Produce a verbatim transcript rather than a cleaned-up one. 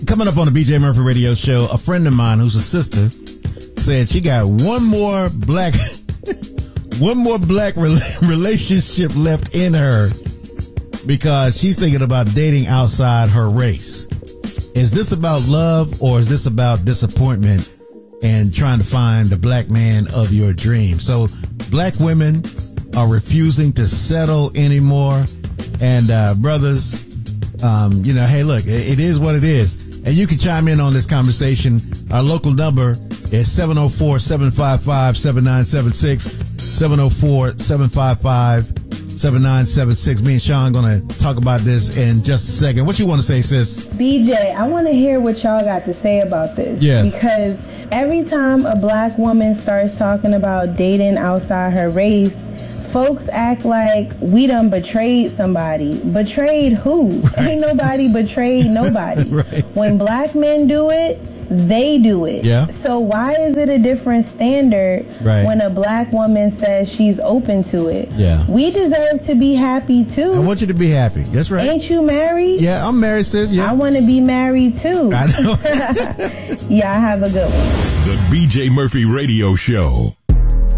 coming up on the B J Murphy Radio Show, a friend of mine who's a sister said she got one more black, one more black re- relationship left in her because she's thinking about dating outside her race. Is this about love or is this about disappointment and trying to find the black man of your dreams? So black women are refusing to settle anymore. And uh, brothers, um, you know, hey, look, it, it is what it is. And you can chime in on this conversation. Our local number is seven oh four, seven five five, seven nine seven six, seven oh four, seven five five, seven nine seven six. Me and Sean going to talk about this in just a second. What you want to say, sis? B J, I want to hear what y'all got to say about this. Yeah. Because every time a black woman starts talking about dating outside her race, folks act like we done betrayed somebody. Betrayed who? Right. Ain't nobody betrayed nobody. Right. When black men do it, they do it. Yeah. So why is it a different standard right. when a black woman says she's open to it? Yeah. We deserve to be happy too. I want you to be happy. That's right. Ain't you married? Yeah, I'm married, sis. Yeah. I want to be married too. I know. Yeah, have a good one. The B J Murphy Radio Show.